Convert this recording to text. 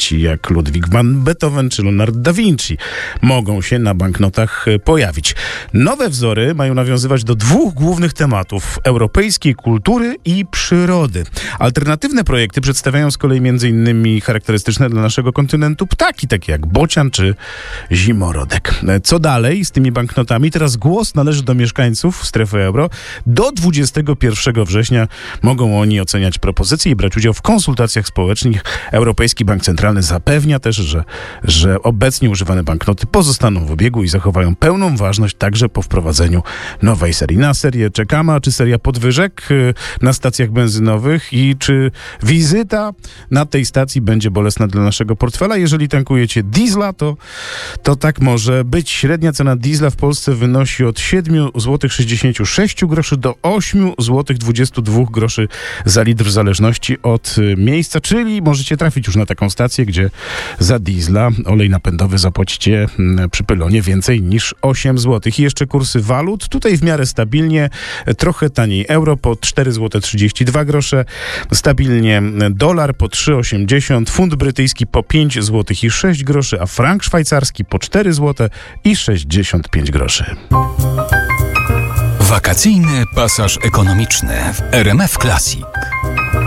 postaci jak Ludwig van Beethoven czy Leonardo da Vinci mogą się na banknotach pojawić. Nowe wzory mają nawiązywać do dwóch głównych tematów: europejskiej kultury i przyrody. Alternatywne projekty przedstawiają z kolei m.in. charakterystyczne dla naszego kontynentu ptaki, takie jak bocian czy zimorodek. Co dalej z tymi banknotami? Teraz głos należy do mieszkańców strefy euro. Do 21 września mogą oni oceniać propozycje i brać udział w konsultacjach społecznych. Europejski Bank Centralny zapewnia też, że obecnie używane banknoty pozostaną w obiegu i zachowają pełną ważność także po wprowadzeniu nowej serii. Na serię czekamy, a czy seria podwyżek na stacjach benzynowych i czy wizyta na tej stacji będzie bolesna dla naszego portfela? Jeżeli tankujecie diesla, to tak może być. Średnia cena diesla w Polsce wynosi od 7,66 zł do 8,22 zł za litr w zależności od miejsca, czyli możecie trafić już na taką stację, gdzie za diesla olej napędowy zapłacicie przy pylonie więcej niż 8 zł. I jeszcze kursy walut. Tutaj w miarę stabilnie, trochę taniej euro po 4,32 zł, stabilnie dolar po 3,80, funt brytyjski po 5,06 zł, a frank szwajcarski po 4,65 zł. Wakacyjny pasaż ekonomiczny w RMF Classic.